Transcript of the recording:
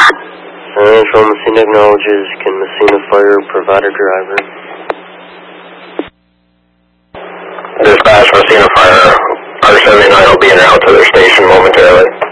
Central Messina acknowledges. Can Messina Fire provide a driver? Dispatch, Messina Fire. R79 will be en route to their station momentarily.